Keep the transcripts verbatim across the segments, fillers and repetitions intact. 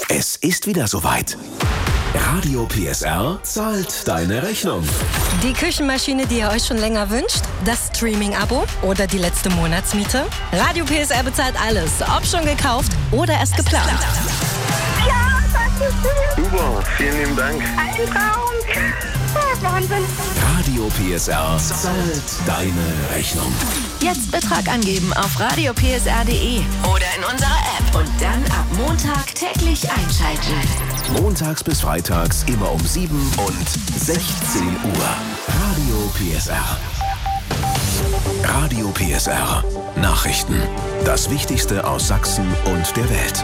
Es ist wieder soweit. Radio P S R zahlt deine Rechnung. Die Küchenmaschine, die ihr euch schon länger wünscht, das Streaming-Abo oder die letzte Monatsmiete? Radio P S R bezahlt alles, ob schon gekauft oder erst geplant. Ja, das ist schön. Super, vielen lieben Dank. Ein Traum. Oh, Wahnsinn. Radio P S R zahlt deine Rechnung. Jetzt Betrag angeben auf radio p s r punkt d e oder in unserer App und dann ab Montag täglich einschalten. Montags bis freitags immer um sieben und sechzehn Uhr. Radio P S R. Radio P S R. Nachrichten. Das Wichtigste aus Sachsen und der Welt.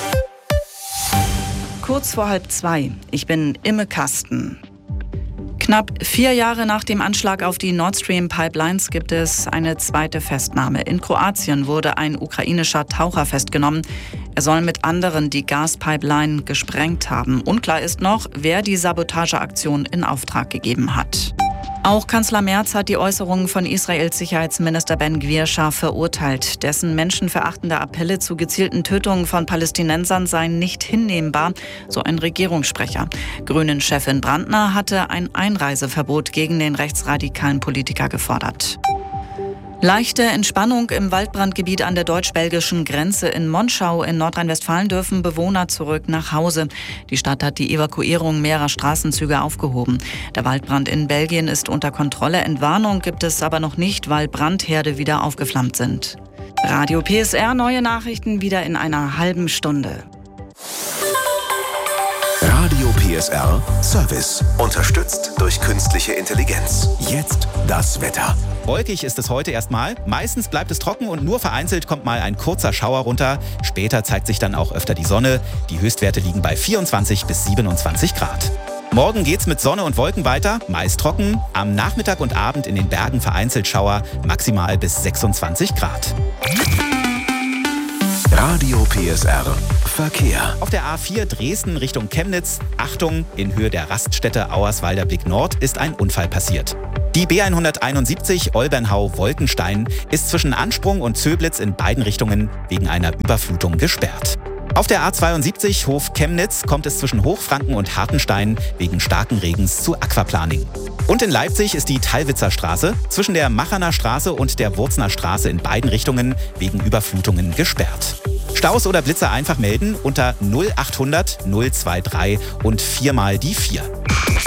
Kurz vor halb zwei. Ich bin Imme Kasten. Knapp vier Jahre nach dem Anschlag auf die Nord Stream Pipelines gibt es eine zweite Festnahme. In Kroatien wurde ein ukrainischer Taucher festgenommen. Er soll mit anderen die Gaspipeline gesprengt haben. Unklar ist noch, wer die Sabotageaktion in Auftrag gegeben hat. Auch Kanzler Merz hat die Äußerungen von Israels Sicherheitsminister Ben Gvir scharf verurteilt. Dessen menschenverachtende Appelle zu gezielten Tötungen von Palästinensern seien nicht hinnehmbar, so ein Regierungssprecher. Grünen-Chefin Brandner hatte ein Einreiseverbot gegen den rechtsradikalen Politiker gefordert. Leichte Entspannung im Waldbrandgebiet an der deutsch-belgischen Grenze in Monschau in Nordrhein-Westfalen dürfen Bewohner zurück nach Hause. Die Stadt hat die Evakuierung mehrerer Straßenzüge aufgehoben. Der Waldbrand in Belgien ist unter Kontrolle. Entwarnung gibt es aber noch nicht, weil Brandherde wieder aufgeflammt sind. Radio P S R, neue Nachrichten wieder in einer halben Stunde. Radio P S R Service. Unterstützt durch künstliche Intelligenz. Jetzt das Wetter. Wolkig ist es heute erstmal. Meistens bleibt es trocken und nur vereinzelt kommt mal ein kurzer Schauer runter. Später zeigt sich dann auch öfter die Sonne. Die Höchstwerte liegen bei vierundzwanzig bis siebenundzwanzig Grad. Morgen geht's mit Sonne und Wolken weiter, meist trocken. Am Nachmittag und Abend in den Bergen vereinzelt Schauer, maximal bis sechsundzwanzig Grad. Radio P S R Verkehr. Auf der A vier Dresden Richtung Chemnitz, Achtung, in Höhe der Raststätte Auerswalder Blick Nord ist ein Unfall passiert. Die B hunderteinundsiebzig Olbernhau-Wolkenstein ist zwischen Ansprung und Zöblitz in beiden Richtungen wegen einer Überflutung gesperrt. Auf der A zweiundsiebzig Hof-Chemnitz kommt es zwischen Hochfranken und Hartenstein wegen starken Regens zu Aquaplaning. Und in Leipzig ist die Thalwitzer Straße zwischen der Machaner Straße und der Wurzner Straße in beiden Richtungen wegen Überflutungen gesperrt. Staus oder Blitze einfach melden unter null achthundert null drei drei und viermal die vier.